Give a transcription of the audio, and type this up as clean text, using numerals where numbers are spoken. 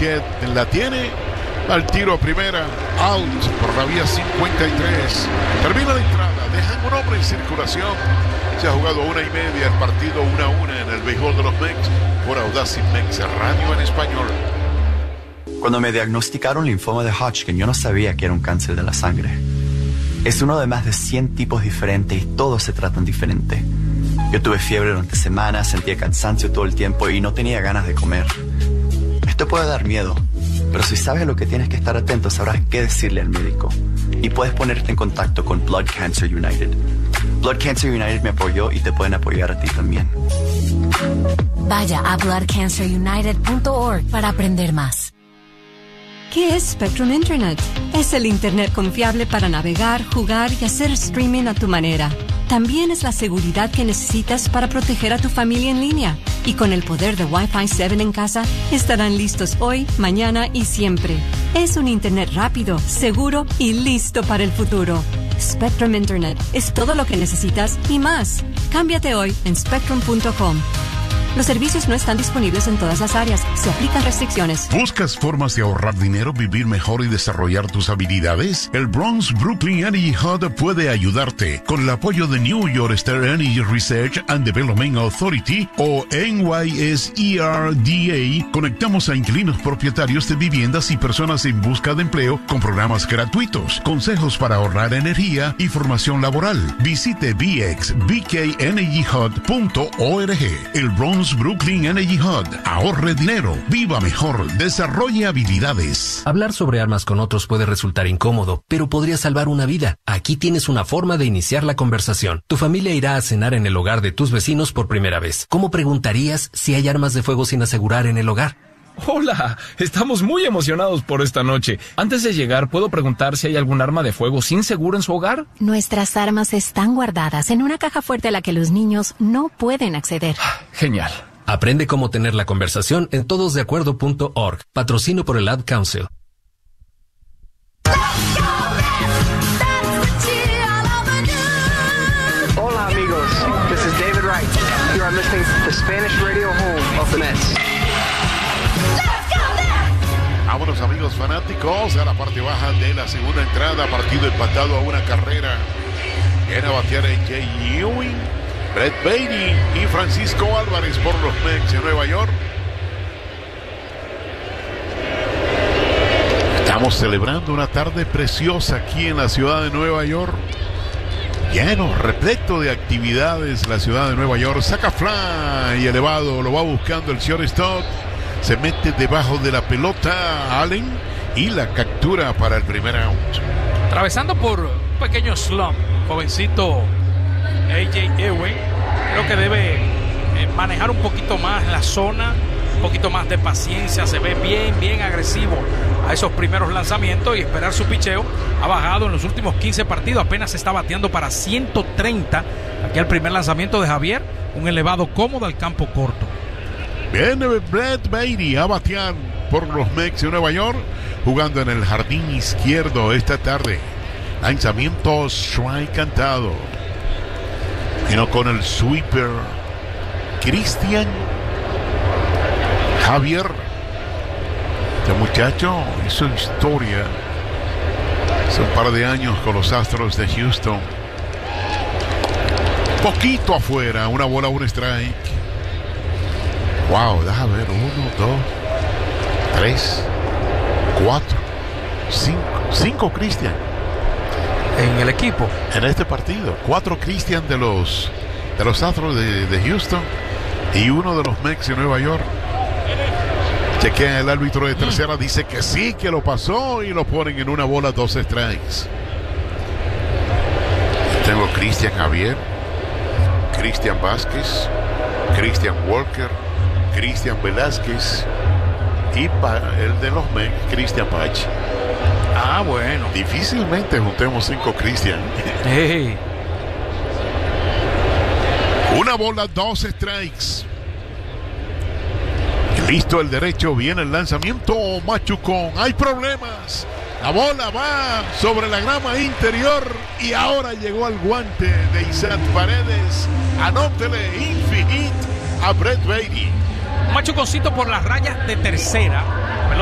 Bichette la tiene. Al tiro a primera, out por la vía 53. Termina la entrada, dejan un hombre en circulación. Se ha jugado 1:30 el partido 1-1 en el béisbol de los Mex por Audacy Mex Radio en español. Cuando me diagnosticaron linfoma de Hodgkin, yo no sabía que era un cáncer de la sangre. Es uno de más de 100 tipos diferentes y todos se tratan diferente. Yo tuve fiebre durante semanas, sentía cansancio todo el tiempo y no tenía ganas de comer. Esto puede dar miedo, pero si sabes a lo que tienes que estar atento, sabrás qué decirle al médico. Y puedes ponerte en contacto con Blood Cancer United. Blood Cancer United me apoyó y te pueden apoyar a ti también. Vaya a bloodcancerunited.org para aprender más. ¿Qué es Spectrum Internet? Es el Internet confiable para navegar, jugar y hacer streaming a tu manera. También es la seguridad que necesitas para proteger a tu familia en línea. Y con el poder de Wi-Fi 7 en casa, estarán listos hoy, mañana y siempre. Es un Internet rápido, seguro y listo para el futuro. Spectrum Internet es todo lo que necesitas y más. Cámbiate hoy en spectrum.com. Los servicios no están disponibles en todas las áreas. Se aplican restricciones. ¿Buscas formas de ahorrar dinero, vivir mejor y desarrollar tus habilidades? El Bronx Brooklyn Energy Hub puede ayudarte. Con el apoyo de New York State Energy Research and Development Authority o NYSERDA, conectamos a inquilinos propietarios de viviendas y personas en busca de empleo con programas gratuitos, consejos para ahorrar energía y formación laboral. Visite bxbkenergyhub.org. El Bronx Brooklyn Energy Hub. Ahorre dinero, viva mejor, desarrolle habilidades. Hablar sobre armas con otros puede resultar incómodo, pero podría salvar una vida. Aquí tienes una forma de iniciar la conversación. Tu familia irá a cenar en el hogar de tus vecinos por primera vez. ¿Cómo preguntarías si hay armas de fuego sin asegurar en el hogar? Hola, estamos muy emocionados por esta noche. Antes de llegar, ¿puedo preguntar si hay algún arma de fuego sin seguro en su hogar? Nuestras armas están guardadas en una caja fuerte a la que los niños no pueden acceder. Genial. Aprende cómo tener la conversación en todosdeacuerdo.org. Patrocino por el Ad Council. Hola amigos, this is David Wright. You are listening to the Spanish radio home of the Mets. Vámonos amigos fanáticos a la parte baja de la segunda entrada, partido empatado a una carrera. Viene a batear en Jay Ewing, Brett Baty y Francisco Álvarez por los Mets de Nueva York. Estamos celebrando una tarde preciosa aquí en la ciudad de Nueva York. Lleno, repleto de actividades la ciudad de Nueva York. Saca fly elevado, lo va buscando el shortstop. Se mete debajo de la pelota Allen y la captura para el primer out. Atravesando por un pequeño slump, jovencito AJ Ewing, creo que debe manejar un poquito más la zona, un poquito más de paciencia. Se ve bien agresivo a esos primeros lanzamientos y esperar su picheo. Ha bajado en los últimos 15 partidos, apenas está bateando para 130. Aquí el primer lanzamiento de Javier, un elevado cómodo al campo corto. Viene Brett Baty a batear por los Mets de Nueva York, jugando en el jardín izquierdo esta tarde. Lanzamiento strike cantado. Vino con el sweeper Cristian Javier. Este muchacho hizo historia hace un par de años con los Astros de Houston. Poquito afuera, una bola, un strike. Wow, déjame ver, 1, 2, 3, 4, 5 Cristian. En el equipo. En este partido, 4 Cristian de los Astros de Houston y uno de los Mets de Nueva York. Chequea el árbitro de tercera, dice que sí, que lo pasó y lo ponen en una bola, 2 strikes. Tengo Cristian Javier, Cristian Vázquez, Cristian Walker, Cristian Velázquez y el de los Mets, Cristian Pache. Ah, bueno. Difícilmente juntemos 5 Cristian. Hey. Una bola, 2 strikes. Listo el derecho, viene el lanzamiento. Machucón, hay problemas. La bola va sobre la grama interior y ahora llegó al guante de Isaac Paredes. Anótele infinite a Brett Baty. Machuconcito por las rayas de tercera.